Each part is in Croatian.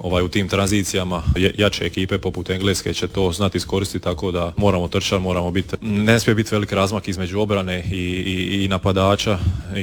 u tim tranzicijama jače ekipe poput Engleske će to znati iskoristiti, tako da moramo trčati, ne smije biti velik razmak između obrane i napadača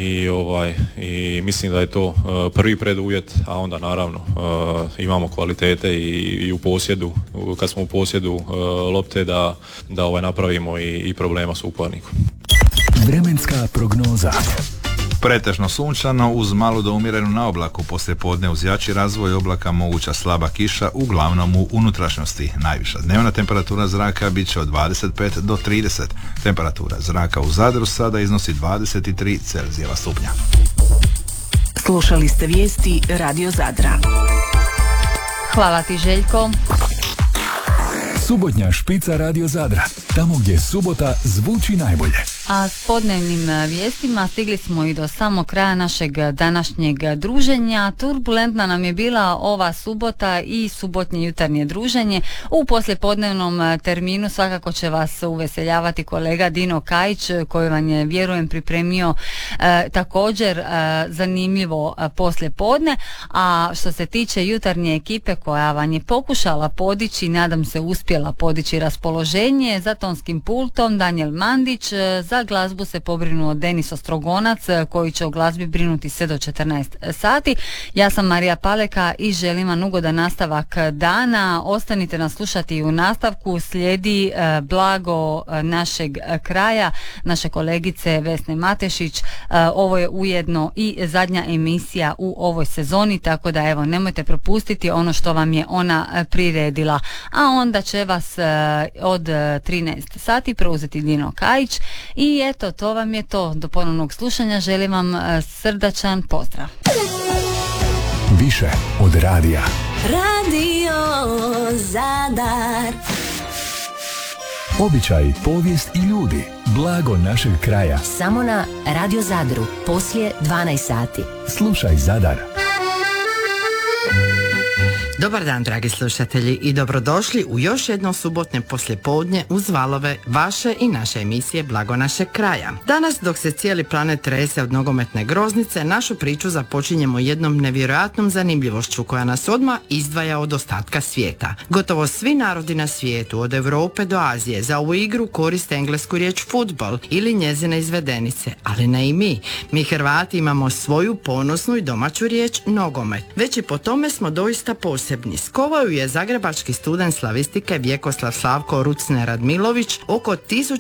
i mislim da je to prvi preduvjet, a onda naravno imamo kvalitete i u posjedu, kad smo u posjedu lopte da napravimo i problema s upornikom. Vremenska prognoza. Pretežno sunčano uz malu do umjerenu na oblaku, poslije podne uz jači razvoj oblaka moguća slaba kiša, uglavnom u unutrašnjosti. Najviša dnevna temperatura zraka bit će od 25 do 30. Temperatura zraka u Zadru sada iznosi 23 Celzijeva stupnja. Slušali ste vijesti Radio Zadra. Hvala ti, Željko. Subotnja špica Radio Zadra, tamo gdje subota zvuči najbolje. A s podnevnim vijestima stigli smo i do samog kraja našeg današnjeg druženja. Turbulentna nam je bila ova subota i subotnje jutarnje druženje. U poslijepodnevnom terminu svakako će vas uveseljavati kolega Dino Kajić, koji vam je, vjerujem, pripremio također zanimljivo poslijepodne. A što se tiče jutarnje ekipe koja vam je pokušala podići, nadam se uspjela podići raspoloženje, za tonskim pultom Daniel Mandić, za glazbu se pobrinuo Denis Ostrogonac, koji će o glazbi brinuti sve do 14 sati. Ja sam Marija Paleka i želim vam ugodan nastavak dana. Ostanite nas slušati i u nastavku. Slijedi Blago našeg kraja, naše kolegice Vesne Matešić. Ovo je ujedno i zadnja emisija u ovoj sezoni, tako da evo, nemojte propustiti ono što vam je ona priredila. A onda će vas od 13 sati preuzeti Dino Kajić. I eto, to vam je to. Do ponovnog slušanja. Želim vam srdačan pozdrav. Više od radija. Radio Zadar. Običaj, povijest i ljudi. Blago našeg kraja. Samo na Radio Zadru, poslije 12 sati. Slušaj Zadar. Dobar dan, dragi slušatelji, i dobrodošli u još jedno subotne poslijepodne uz valove vaše i naše emisije Blago našeg kraja. Danas, dok se cijeli planet trese od nogometne groznice, našu priču započinjemo jednom nevjerojatnom zanimljivošću koja nas odmah izdvaja od ostatka svijeta. Gotovo svi narodi na svijetu, od Europe do Azije, za ovu igru koriste englesku riječ fudbal ili njezine izvedenice, ali ne i mi. Mi Hrvati imamo svoju ponosnu i domaću riječ nogomet. Već i po tome smo doista posebni. Skovao je zagrebački student slavistike Vjekoslav Slavko Rucne Radmilović oko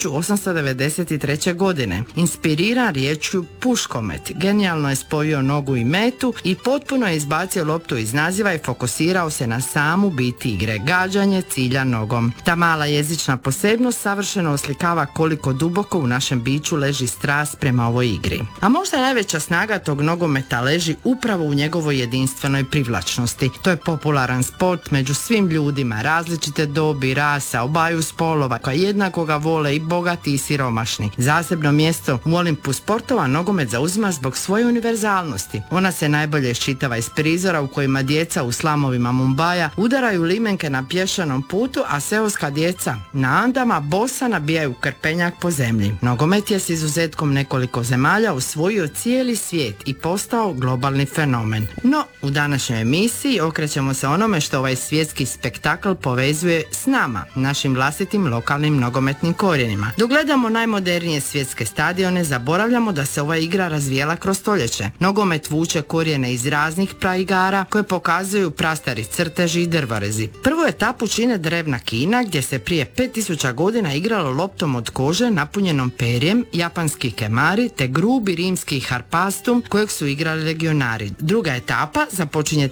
1893. godine. Inspiriran riječju puškomet, genijalno je spojio nogu i metu i potpuno je izbacio loptu iz naziva i fokusirao se na samu bit igre, gađanje cilja nogom. Ta mala jezična posebnost savršeno oslikava koliko duboko u našem biću leži strast prema ovoj igri. A možda najveća snaga tog nogometa leži upravo u njegovoj jedinstvenoj privlačnosti. To je popularan sport među svim ljudima, različite dobi, rasa, obaju spolova, koja jednako ga vole i bogati i siromašni. Zasebno mjesto u Olimpu sportova nogomet zauzima zbog svoje univerzalnosti. Ona se najbolje iščitava iz prizora u kojima djeca u slamovima Mumbaja udaraju limenke na pješanom putu, a seoska djeca na Andama bosa nabijaju krpenjak po zemlji. Nogomet je s izuzetkom nekoliko zemalja osvojio cijeli svijet i postao globalni fenomen. No, u današnjoj emisiji okrećemo se onome što ovaj svjetski spektakl povezuje s nama, našim vlastitim lokalnim nogometnim korijenima. Dok gledamo najmodernije svjetske stadione, zaboravljamo da se ova igra razvijela kroz stoljeće. Nogomet vuče korijene iz raznih praigara koje pokazuju prastari crteži i drvorezi. Prvu etapu čine drevna Kina, gdje se prije 5000 godina igralo loptom od kože napunjenom perjem, japanski kemari te grubi rimski harpastum kojeg su igrali legionari. Druga etapa započinje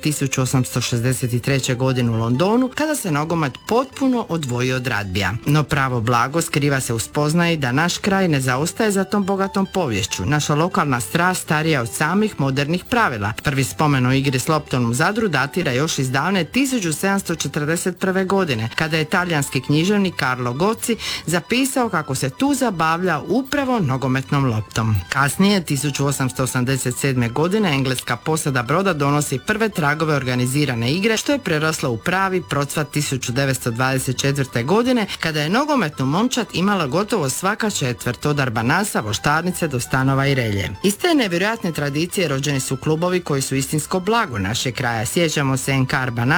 1863. godine u Londonu, kada se nogomet potpuno odvojio od ragbija. No pravo blago skriva se u spoznaji da naš kraj ne zaostaje za tom bogatom poviješću. Naša lokalna strast starija od samih modernih pravila. Prvi spomen o igri s loptom u Zadru datira još iz davne 1741. godine, kada je talijanski književnik Carlo Gozzi zapisao kako se tu zabavlja upravo nogometnom loptom. Kasnije, 1887. godine, engleska posada broda donosi prve tragove organizirane igre, što je preraslo u pravi procvat 1924. godine, kada je nogometnu momčad imala gotovo svaka četvrt, od arbanasa, voštarnice do stanova i relje. Iz te nevjerojatne tradicije rođeni su klubovi koji su istinsko blago našeg kraja. Sjećamo se NK Arbanasa,